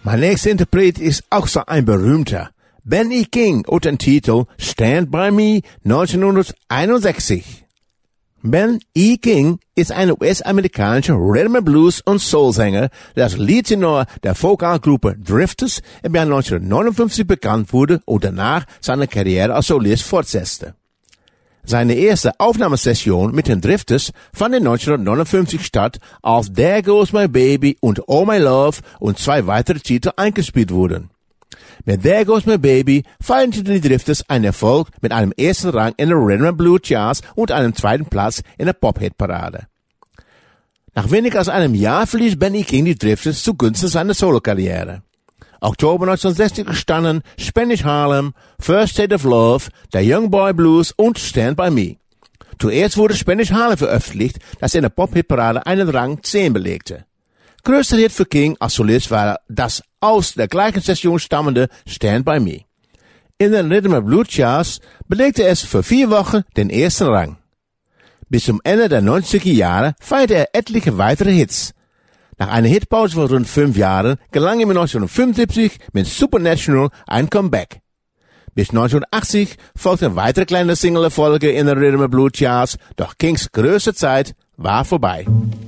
Mein nächster Interpret ist auch so ein berühmter. Ben King unter dem Titel Stand By Me 1961. Ben King ist ein US-amerikanischer Rhythm and Blues und Soul-Sänger, der als Leadtenor der Vokalgruppe Drifters im Jahr 1959 bekannt wurde und danach seine Karriere als Solist fortsetzte. Seine erste Aufnahmesession mit den Drifters fand in 1959 statt, als There Goes My Baby und Oh My Love und 2 weitere Titel eingespielt wurden. Mit There Goes My Baby feierten die Drifters einen Erfolg mit einem ersten Rang in der Rhythm and Blues Charts und einem zweiten Platz in der Pop-Hit-Parade. Nach weniger als einem Jahr verließ Ben King die Drifters zugunsten seiner Solokarriere. Oktober 1960 entstanden Spanish Harlem, First State of Love, der Young Boy Blues und Stand By Me. Zuerst wurde Spanish Harlem veröffentlicht, das in der Pop-Hit-Parade einen Rang 10 belegte. Größter Hit für King als Solist war das aus der gleichen Session stammende Stand By Me. In den Rhythm and Blues Charts belegte es für 4 Wochen den ersten Rang. Bis zum Ende der 90er Jahre feierte er etliche weitere Hits. Nach einer Hitpause von rund 5 Jahren gelang ihm 1975 mit Supernatural ein Comeback. Bis 1980 folgten weitere kleine Single-Erfolge in den Rhythm and Blues Charts, doch Kings größte Zeit war vorbei.